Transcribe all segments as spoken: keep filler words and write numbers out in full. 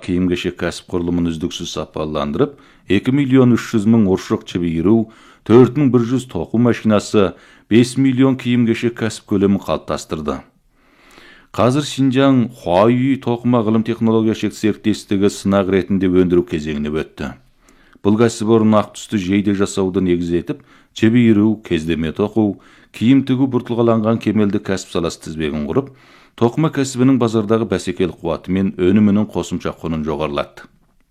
кийим-кечек кәсіп құрылымын үздіксіз сапаландырып, эки миллион үч жүз миң уршук чиби ирүү, төрт миң бир жүз току машинасы, беш миллион кийим-кечек кәсіп көлемін қалыптастырды. Қазір Шинжаң Хуайи тоқыма ғылым технология серіктестігі сынақ ретінде өндіру кезеңіне өтті. Бұл кәсіпорын ақ түсті жейде жасауды негіз етіп, чиби ирүү, кездеме тоқу, кийим тігу бұртылғаланған кемелді кәсіп саласы тізбегін құрып, тоқыма кәсібінің базардағы бәсекелік қуаты мен өнімінің қосымша құнын жоғарылатты.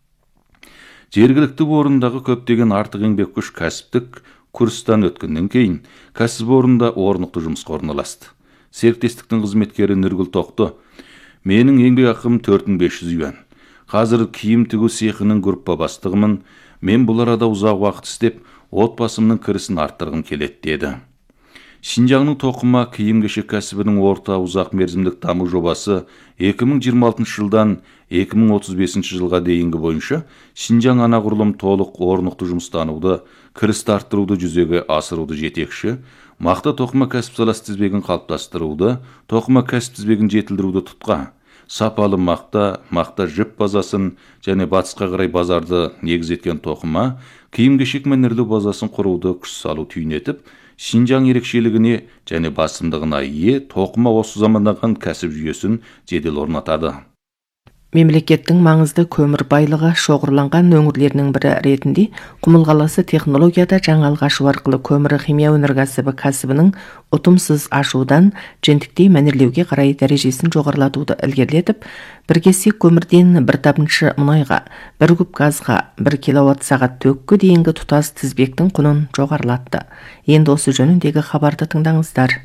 Жергілікті орындағы көптеген артық еңбек күш кәсіптік курстан өткеннен кейін кәсіпорында орнықты жұмысқа орналасты. Серіктестіктің қызметкері Нұргүл Тоқты: "Менің еңбек ақым төрт мың беш жүз юан. Қазір киім тігу цехының группа бастығымын. Мен бұл арада ұзақ уақыт істеп, отбасымның кірісін арттырғым келеді" деді. Шинжаңның тоқыма кийим-кечек кәсібінің орта ұзақ мерзімдік даму жобасы эки миң жыйырма алтынчы жылдан эки миң отуз бешинчи жылға дейінгі бойынша Шинжаң анағұрлым толық орнықты жұмыстануды, кірісті арттыруды жүзеге асыруды жетекші, мақта тоқыма кәсіп саласы тізбегін қалыптастыруды, тоқыма кәсіп тізбегін жетілдіруді тұтқа, сапалы мақта, мақта жіп базасын және батысқа қарай базарды негіз еткен тоқыма, киім-кешек мен ірлеу базасын құруды күш салу түйінетіп, Шинжаң ерекшелігіне және басымдығына ие тоқыма осы заманданған кәсіп жүйесін жедел орнатады. Мемлекеттің маңызды көмір байлығы шоғырланған өңірлерінің бірі ретінде Құмыл қаласы технологияда жаңа алғашу арқылы көмір химия өнеркәсібі кәсібінің ұтымсыз ашудан жентіктей мәнерлеуге қарай дәрежесін жоғарылатуды ілгерілетіп, бір кесек көмірден бір табыншы мұнайға, бір куб газға, бір киловатт сағат төккі дейінгі тұтас тізбектің құнын жоғарылатты. Енді осы жөніндегі хабарды тыңдаңыздар.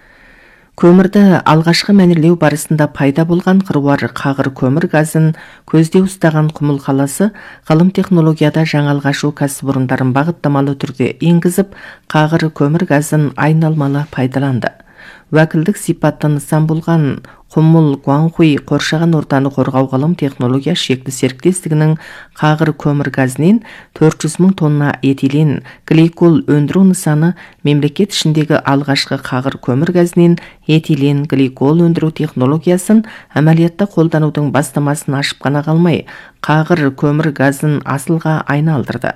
Көмірді алғашқы мәнерлеу барысында пайда болған қыруар қағыр көмір газын көзде ұстаған Құмыл қаласы ғылым технологияда жаңа алғашу кәсіпорындарын бағыттамалы түрде енгізіп, қағыр көмір газын айналмалы пайдаланды. Уәкілдік сипатты нысан болған Құмыл Гуанхуй қоршаған ортаны қорғау ғылым технология шекті серіктестігінің қағыр көмір газінен төрт жүз мың тонна этилен гликол өндіру нысаны мемлекет ішіндегі алғашқы қағыр көмір газінен этилен гликол өндіру технологиясын әмәлиятта қолданудың бастамасын ашып қана қалмай, қағыр көмір газын асылға айналдырды.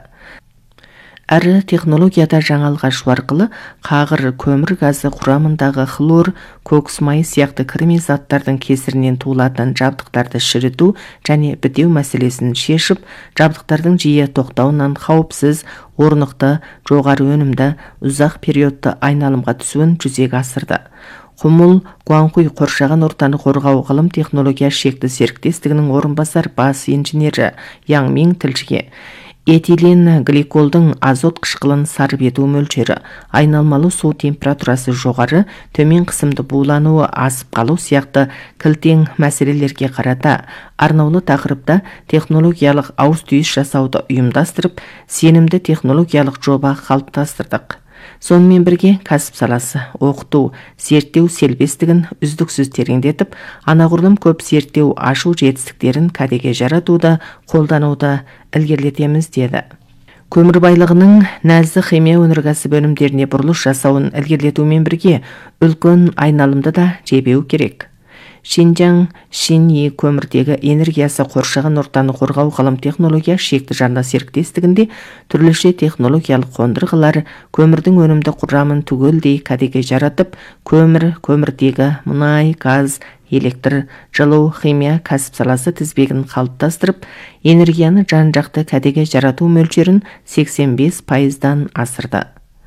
Әрі технологияда жаңа алғашу арқылы қағыр көмір газы құрамындағы хлор, кокс майы сияқты кірме заттардың кесірінен туылатын жабдықтарды шіріту және бітеу мәселесін шешіп, жабдықтардың жиі тоқтауынан қауіпсіз, орнықты, жоғары өнімді, ұзақ периодты айналымға түсуін жүзеге асырды. Құмыл Гуанхуй қоршаған ортаны қорғау ғылым технология шекті серіктестігінің орынбасар бас инженері Яң Мин тілшіге: Этилен гликолдың азот қышқылын сарып ету мөлшері, айналмалы су температурасы жоғары, төмен қысымды булануы асып қалу сияқты кілтең мәселелерге қарата арнаулы тақырыпта технологиялық ауыс-түйіс жасауды ұйымдастырып, сенімді технологиялық жоба қалыптастырдық. Сонымен бірге кәсіп саласы, оқыту, зерттеу селбестігін үздіксіз тереңдетіп, анағұрлым көп зерттеу ашу жетістіктерін кәдеге жаратуды, қолдануды ілгерілетеміз деді. Көмір байлығының нәзік химия өнеркәсібі өнімдеріне бұрылыс жасауын ілгерілетумен бірге үлкен айналымды да жебеу керек. Шинжаң Шиньи көмірдегі энергиясы қоршаған ортаны қорғау ғылым технология шекті жарна серіктестігінде түрліше технологиялық қондырғылар көмірдің өнімді құрамын түгелдей кәдеге жаратып, көмір, көмірдегі мұнай, газ, электр, жылу, химия кәсіп саласы тізбегін қалыптастырып, энергияны жан-жақты кәдеге жарату мөлшерін сексен бес пайыздан асырды.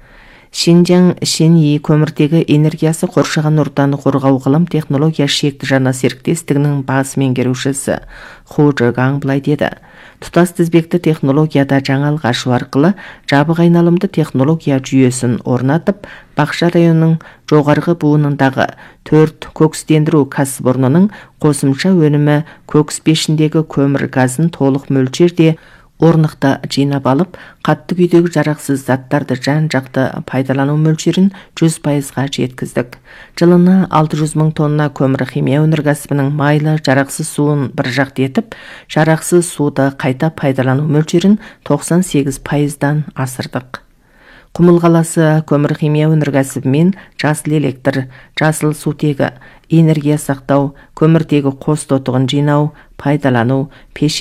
Шинжаң Шиньи көмірдегі энергиясы қоршаған ортаны қорғау ғылым технология шекті жарна серіктестігінің бас меңгерушісі Ху Жигаң былай деді: тұтас тізбекті технологияда жаңа алғашу арқылы жабық айналымды технология жүйесін орнатып, Бақша районының жоғарғы буынындағы төрт кокстендіру кәсіпорнының қосымша өнімі кокс пешіндегі көмір газын толық мөлшерде орнықты жинап алып, қатты күйдегі жарақсыз заттарды жан-жақты пайдалану мөлшерін жүз пайызға жеткіздік. Жылына алты жүз мың тонна көмір химия өнеркәсібінің майлы жарақсыз суын бір жақты етіп, жарақсыз суды қайта пайдалану мөлшерін тоқсан сегіз пайыздан асырдық. Құмыл қаласы көмір химия өнеркәсібімен жасыл электр, жасыл сутегі, энергия сақтау, көміртегі қос тотығын жинау, пайдалану, пеш